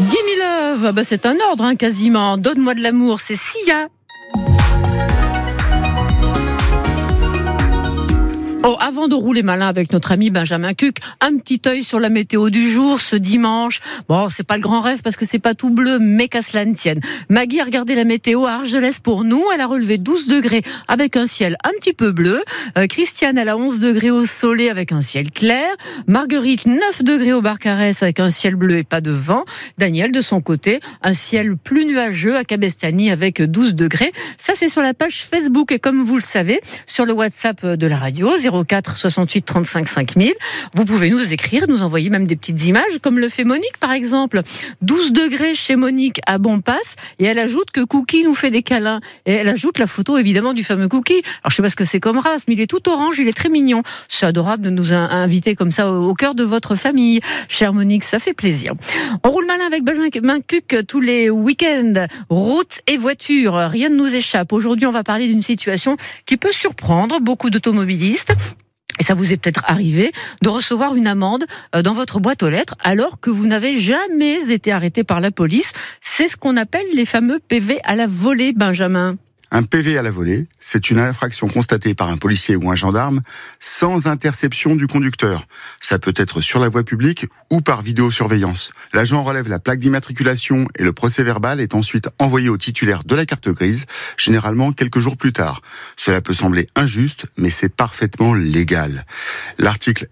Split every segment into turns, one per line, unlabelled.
Gimme Love, c'est un ordre quasiment. Donne-moi de l'amour, c'est Sia. Oh, avant de rouler malin avec notre ami Benjamin Cuc, un petit œil sur la météo du jour ce dimanche. Bon, c'est pas le grand rêve parce que c'est pas tout bleu, mais qu'à cela ne tienne. Maggie a regardé la météo à Argelès pour nous. Elle a relevé 12 degrés avec un ciel un petit peu bleu. Christiane, elle a 11 degrés au Soleil avec un ciel clair. Marguerite, 9 degrés au Barcarès avec un ciel bleu et pas de vent. Daniel, de son côté, un ciel plus nuageux à Cabestany avec 12 degrés. Ça, c'est sur la page Facebook. Et comme vous le savez, sur le WhatsApp de la radio, 04 68 35 5000. Vous pouvez nous écrire, nous envoyer même des petites images, comme le fait Monique par exemple. 12 degrés chez Monique à Bonpass, et elle ajoute que Cookie nous fait des câlins. Et elle ajoute la photo évidemment du fameux Cookie. Alors je sais pas ce que c'est comme race, mais il est tout orange, il est très mignon. C'est adorable de nous inviter comme ça au cœur de votre famille. Chère Monique, ça fait plaisir. On roule malin avec Benjamin Cuc tous les week-ends. Route et voiture, rien ne nous échappe. Aujourd'hui, on va parler d'une situation qui peut surprendre beaucoup d'automobilistes. Et ça vous est peut-être arrivé de recevoir une amende dans votre boîte aux lettres alors que vous n'avez jamais été arrêté par la police. C'est ce qu'on appelle les fameux PV à la volée, Benjamin.
Un PV à la volée, c'est une infraction constatée par un policier ou un gendarme sans interception du conducteur. Ça peut être sur la voie publique ou par vidéosurveillance. L'agent relève la plaque d'immatriculation et le procès-verbal est ensuite envoyé au titulaire de la carte grise, généralement quelques jours plus tard. Cela peut sembler injuste, mais c'est parfaitement légal. L'article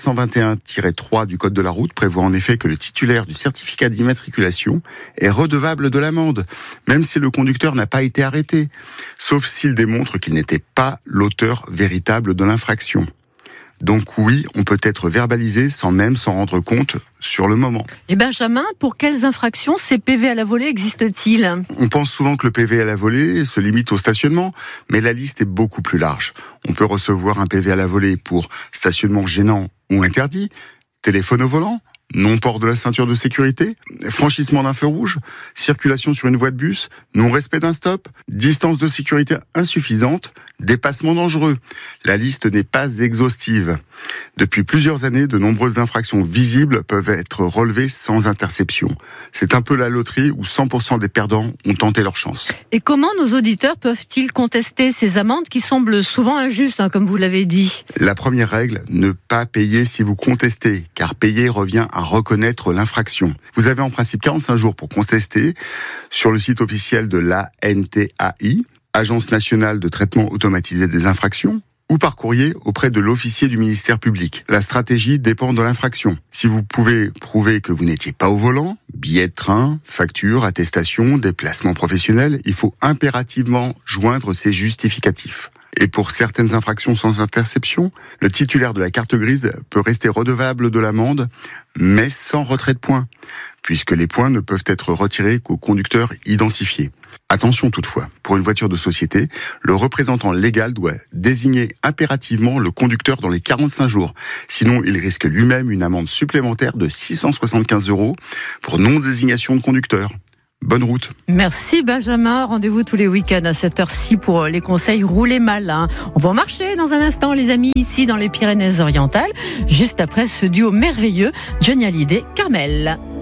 L121-3 du Code de la route prévoit en effet que le titulaire du certificat d'immatriculation est redevable de l'amende, même si le conducteur n'a pas été arrêté, sauf s'il démontre qu'il n'était pas l'auteur véritable de l'infraction. Donc oui, on peut être verbalisé sans même s'en rendre compte sur le moment.
Et Benjamin, pour quelles infractions ces PV à la volée existent-ils ?
On pense souvent que le PV à la volée se limite au stationnement, mais la liste est beaucoup plus large. On peut recevoir un PV à la volée pour stationnement gênant ou interdit, téléphone au volant, non-port de la ceinture de sécurité, franchissement d'un feu rouge, circulation sur une voie de bus, non-respect d'un stop, distance de sécurité insuffisante, dépassement dangereux. La liste n'est pas exhaustive. Depuis plusieurs années, de nombreuses infractions visibles peuvent être relevées sans interception. C'est un peu la loterie où 100% des perdants ont tenté leur chance.
Et comment nos auditeurs peuvent-ils contester ces amendes qui semblent souvent injustes, comme vous l'avez dit ?
La première règle, ne pas payer si vous contestez, car payer revient à reconnaître l'infraction. Vous avez en principe 45 jours pour contester sur le site officiel de l'ANTAI, Agence nationale de traitement automatisé des infractions, ou par courrier auprès de l'officier du ministère public. La stratégie dépend de l'infraction. Si vous pouvez prouver que vous n'étiez pas au volant, billet de train, facture, attestation, déplacement professionnel, il faut impérativement joindre ces justificatifs. Et pour certaines infractions sans interception, le titulaire de la carte grise peut rester redevable de l'amende, mais sans retrait de points, puisque les points ne peuvent être retirés qu'au conducteur identifié. Attention toutefois, pour une voiture de société, le représentant légal doit désigner impérativement le conducteur dans les 45 jours. Sinon, il risque lui-même une amende supplémentaire de 675 € pour non-désignation de conducteur. Bonne route.
Merci Benjamin. Rendez-vous tous les week-ends à cette heure-ci pour les conseils roulez malin. On va marcher dans un instant, les amis, ici dans les Pyrénées-Orientales, juste après ce duo merveilleux, Johnny Hallyday, Carmel.